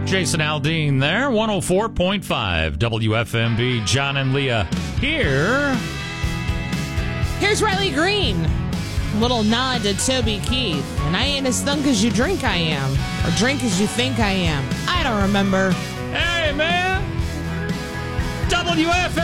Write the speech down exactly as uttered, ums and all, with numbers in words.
Jason Aldean there, one oh four point five W F M B. John and Leah here. Here's Riley Green. Little nod to Toby Keith. And I ain't as thunk as you drink I am. Or drink as you think I am. I don't remember. Hey, man. W F M B.